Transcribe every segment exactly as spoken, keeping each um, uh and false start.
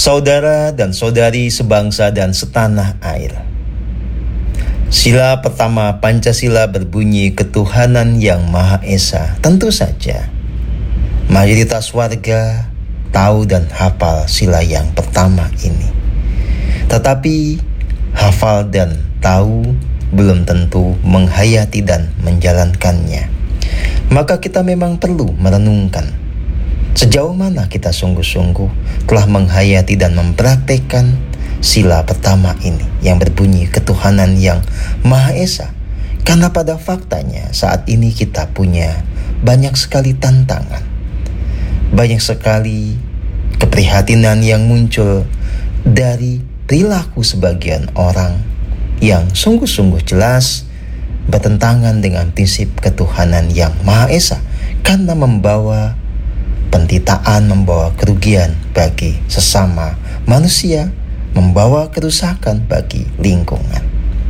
Saudara dan saudari sebangsa dan setanah air. Sila pertama Pancasila berbunyi ketuhanan yang Maha Esa. Tentu saja mayoritas warga tahu dan hafal sila yang pertama ini. Tetapi hafal dan tahu belum tentu menghayati dan menjalankannya. Maka kita memang perlu merenungkan sejauh mana kita sungguh-sungguh telah menghayati dan mempraktekkan sila pertama ini yang berbunyi ketuhanan yang Maha Esa. Karena pada faktanya saat ini kita punya banyak sekali tantangan, banyak sekali keprihatinan yang muncul dari perilaku sebagian orang yang sungguh-sungguh jelas bertentangan dengan prinsip ketuhanan yang Maha Esa, karena membawa penderitaan, membawa kerugian bagi sesama manusia, membawa kerusakan bagi lingkungan.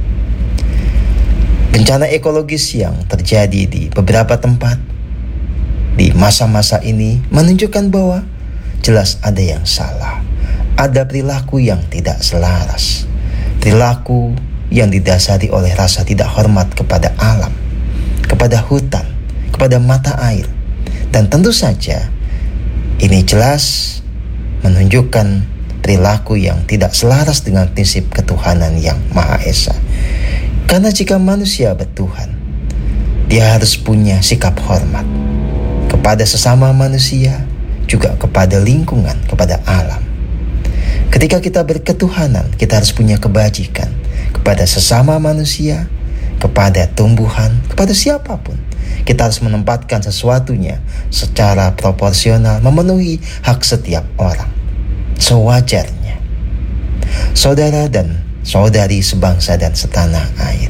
Bencana ekologis yang terjadi di beberapa tempat di masa-masa ini menunjukkan bahwa jelas ada yang salah, ada perilaku yang tidak selaras, perilaku yang didasari oleh rasa tidak hormat kepada alam, kepada hutan, kepada mata air. Dan tentu saja ini jelas menunjukkan perilaku yang tidak selaras dengan prinsip ketuhanan yang Maha Esa. Karena jika manusia bertuhan, dia harus punya sikap hormat kepada sesama manusia, juga kepada lingkungan, kepada alam. Ketika kita berketuhanan, kita harus punya kebajikan kepada sesama manusia, kepada tumbuhan, kepada siapapun. Kita harus menempatkan sesuatunya secara proporsional, memenuhi hak setiap orang sewajarnya. Saudara dan saudari sebangsa dan setanah air,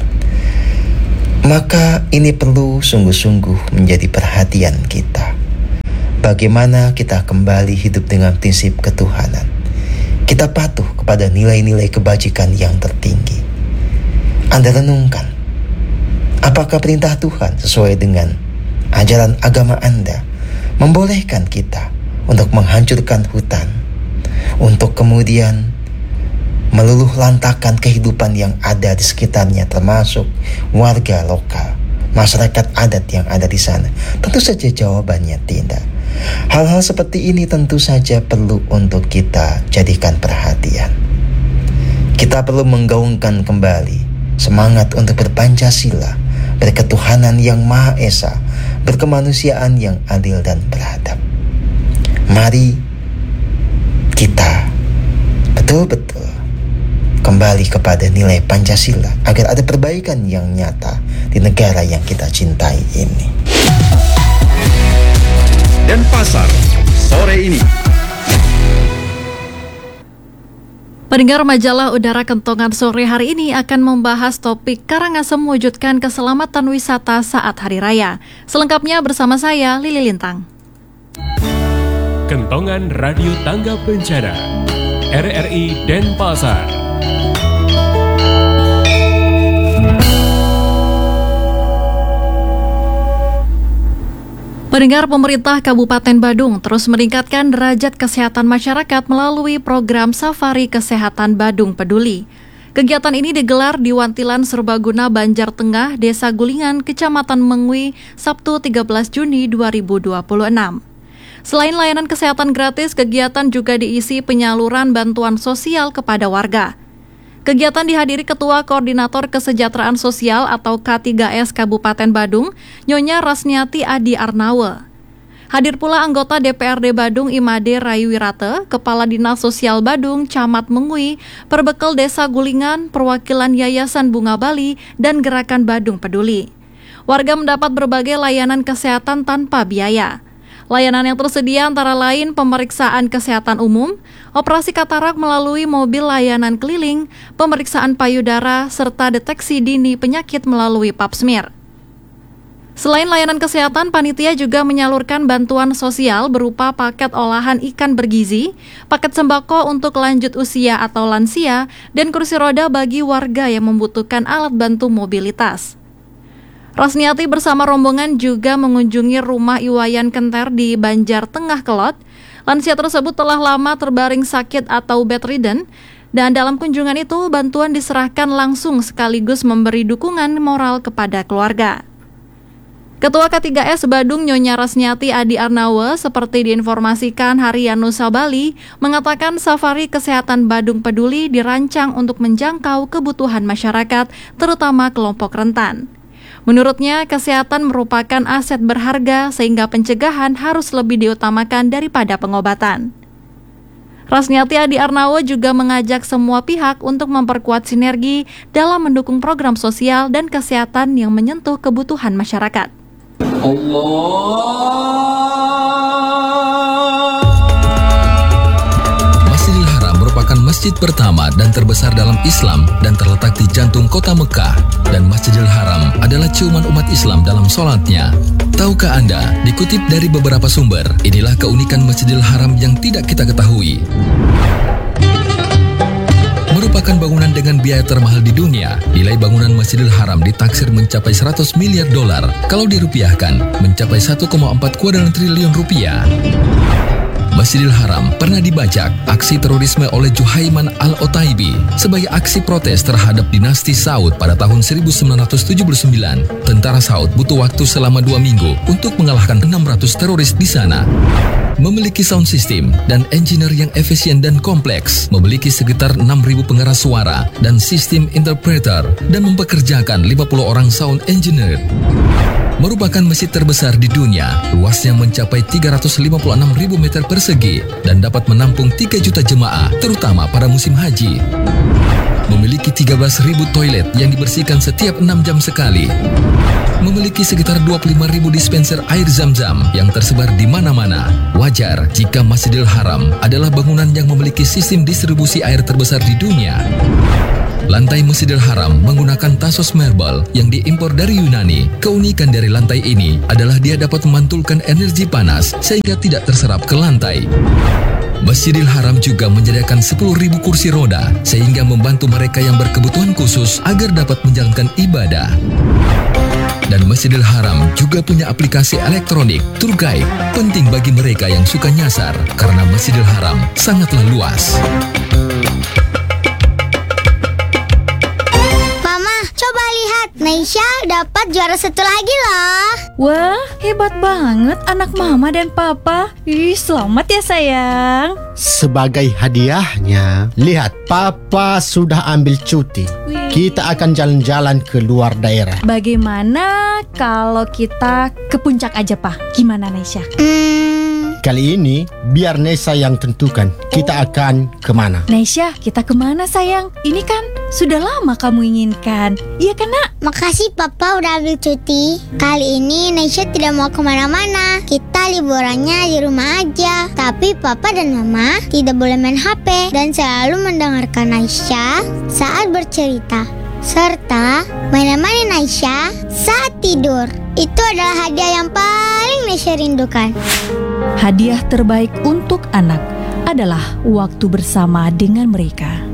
maka ini perlu sungguh-sungguh menjadi perhatian kita. Bagaimana kita kembali hidup dengan prinsip ketuhanan. Kita patuh kepada nilai-nilai kebajikan yang tertinggi. Anda renungkan, apakah perintah Tuhan sesuai dengan ajaran agama Anda membolehkan kita untuk menghancurkan hutan, untuk kemudian meluluh lantakan kehidupan yang ada di sekitarnya, termasuk warga lokal, masyarakat adat yang ada di sana? Tentu saja jawabannya tidak. Hal-hal seperti ini tentu saja perlu untuk kita jadikan perhatian. Kita perlu menggaungkan kembali semangat untuk berpancasila, berketuhanan yang Maha Esa, berkemanusiaan yang adil dan beradab. Mari kita betul-betul kembali kepada nilai Pancasila agar ada perbaikan yang nyata di negara yang kita cintai ini. Denpasar sore ini. Pendengar majalah Udara Kentongan sore hari ini akan membahas topik Karangasem mewujudkan keselamatan wisata saat Hari Raya. Selengkapnya bersama saya, Lili Lintang. Kentongan Radio Tangga Bencana R R I Denpasar. Pendengar, pemerintah Kabupaten Badung terus meningkatkan derajat kesehatan masyarakat melalui program Safari Kesehatan Badung Peduli. Kegiatan ini digelar di Wantilan Serbaguna, Banjar Tengah, Desa Gulingan, Kecamatan Mengwi, Sabtu tiga belas Juni dua ribu dua puluh enam. Selain layanan kesehatan gratis, kegiatan juga diisi penyaluran bantuan sosial kepada warga. Kegiatan dihadiri Ketua Koordinator Kesejahteraan Sosial atau K tiga S Kabupaten Badung, Nyonya Rasniati Adi Arnawe. Hadir pula anggota D P R D Badung Imade Rayuwirate, Kepala Dinas Sosial Badung, Camat Mengwi, Perbekal Desa Gulingan, perwakilan Yayasan Bunga Bali, dan Gerakan Badung Peduli. Warga mendapat berbagai layanan kesehatan tanpa biaya. Layanan yang tersedia antara lain pemeriksaan kesehatan umum, operasi katarak melalui mobil layanan keliling, pemeriksaan payudara, serta deteksi dini penyakit melalui pap smear. Selain layanan kesehatan, panitia juga menyalurkan bantuan sosial berupa paket olahan ikan bergizi, paket sembako untuk lanjut usia atau lansia, dan kursi roda bagi warga yang membutuhkan alat bantu mobilitas. Rasniati bersama rombongan juga mengunjungi rumah Iwayan Kenter di Banjar Tengah Kelot. Lansia tersebut telah lama terbaring sakit atau bedridden, dan dalam kunjungan itu bantuan diserahkan langsung sekaligus memberi dukungan moral kepada keluarga. Ketua K tiga S Badung Nyonya Rasniati Adi Arnawa seperti diinformasikan Harian Nusa Bali mengatakan safari kesehatan Badung Peduli dirancang untuk menjangkau kebutuhan masyarakat terutama kelompok rentan. Menurutnya kesehatan merupakan aset berharga sehingga pencegahan harus lebih diutamakan daripada pengobatan. Rasniati Adi Arnawa juga mengajak semua pihak untuk memperkuat sinergi dalam mendukung program sosial dan kesehatan yang menyentuh kebutuhan masyarakat. Masjidil Haram merupakan masjid pertama dan terbesar dalam Islam dan terletak di jantung kota Mekah. Dan Masjidil Haram adalah ciuman umat Islam dalam sholatnya. Tahukah Anda, dikutip dari beberapa sumber, inilah keunikan Masjidil Haram yang tidak kita ketahui. Merupakan bangunan dengan biaya termahal di dunia. Nilai bangunan Masjidil Haram ditaksir mencapai seratus miliar dolar. Kalau dirupiahkan, mencapai satu koma empat kuadran triliun rupiah. Masjidil Haram pernah dibajak aksi terorisme oleh Juhaiman Al-Otaibi sebagai aksi protes terhadap dinasti Saud pada tahun seribu sembilan ratus tujuh puluh sembilan. Tentara Saud butuh waktu selama dua minggu untuk mengalahkan enam ratus teroris di sana. Memiliki sound system dan engineer yang efisien dan kompleks, memiliki sekitar enam ribu pengeras suara dan sistem interpreter, dan mempekerjakan lima puluh orang sound engineer. Merupakan masjid terbesar di dunia, luasnya mencapai tiga ratus lima puluh enam ribu meter persegi dan dapat menampung tiga juta jemaah, terutama pada musim haji. Memiliki tiga belas ribu toilet yang dibersihkan setiap enam jam sekali. Memiliki sekitar dua puluh lima ribu dispenser air zam-zam yang tersebar di mana-mana. Wajar jika Masjidil Haram adalah bangunan yang memiliki sistem distribusi air terbesar di dunia. Lantai Masjidil Haram menggunakan Tassos Marble yang diimpor dari Yunani. Keunikan dari lantai ini adalah dia dapat memantulkan energi panas sehingga tidak terserap ke lantai. Masjidil Haram juga menyediakan sepuluh ribu kursi roda sehingga membantu mereka yang berkebutuhan khusus agar dapat menjalankan ibadah. Dan Masjidil Haram juga punya aplikasi elektronik tour guide, penting bagi mereka yang suka nyasar karena Masjidil Haram sangatlah luas. Coba lihat, Naisha dapat juara satu lagi loh. Wah, hebat banget anak mama dan papa. Ih, selamat ya sayang. Sebagai hadiahnya, lihat papa sudah ambil cuti. Wih. Kita akan jalan-jalan ke luar daerah. Bagaimana kalau kita ke puncak aja, Pak? Gimana, Naisha? Hmm, Kali ini biar Nesa yang tentukan kita akan kemana. Naisha, kita kemana sayang? Ini kan sudah lama kamu inginkan. Iya kan, Nak? makasih papa udah ambil cuti. Kali ini Naisha tidak mau kemana-mana. Kita liburannya di rumah aja. Tapi papa dan mama tidak boleh main H P dan selalu mendengarkan Naisha saat bercerita, serta menemani Naisha saat tidur. Itu adalah hadiah yang paling Naisha rindukan. Hadiah terbaik untuk anak adalah waktu bersama dengan mereka.